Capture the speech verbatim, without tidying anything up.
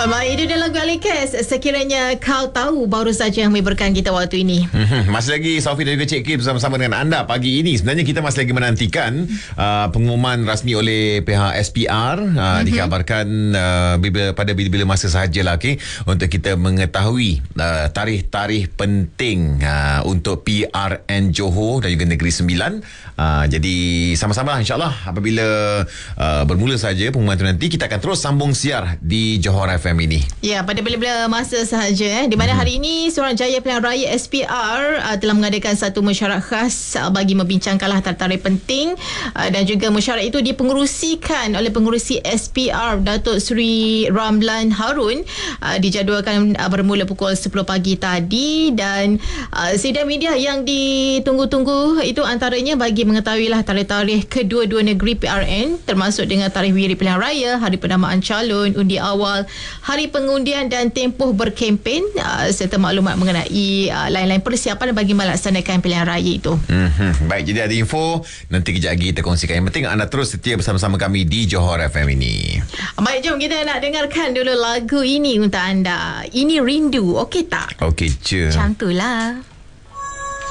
Baik, itu dia lagu Alikes. Sekiranya kau tahu, baru saja yang menyuburkan kita waktu ini. Hmm, masih lagi Sophie dan juga Cik Kim bersama-sama dengan anda pagi ini. Sebenarnya kita masih lagi menantikan uh, pengumuman rasmi oleh pihak S P R. Uh, mm-hmm. Dikabarkan uh, bila, pada bila-bila masa sahajalah, okay, untuk kita mengetahui uh, tarikh-tarikh penting uh, untuk P R N Johor dan juga Negeri Sembilan. Uh, jadi sama-sama insyaAllah apabila uh, bermula saja pengumuman itu nanti, kita akan terus sambung siar di Johor F M ini. Ya, pada bila-bila masa sahaja, eh, di mana hmm. hari ini Suruhanjaya Pilihan Raya S P R uh, telah mengadakan satu mesyuarat khas uh, bagi membincangkanlah tarikh penting, uh, dan juga mesyuarat itu dipengerusikan oleh pengerusi S P R Datuk Seri Ramlan Harun. Uh, dijadualkan uh, bermula pukul sepuluh pagi tadi, dan uh, sidang media yang ditunggu-tunggu itu antaranya bagi mengetahuilah tarikh-tarikh kedua-dua negeri P R N, termasuk dengan tarikh wiri pilihan raya, hari penamaan calon, undi awal, hari pengundian dan tempoh berkempen, uh, serta maklumat mengenai uh, lain-lain persiapan bagi melaksanakan pilihan raya itu. Mm-hmm. Baik, jadi ada info nanti kejap lagi kita kongsikan. Yang penting anda terus setia bersama-sama kami di Johor F M ini. Baik, jom kita nak dengarkan dulu lagu ini untuk anda. Ini Rindu, okey tak? Okey je. Macam tu lah.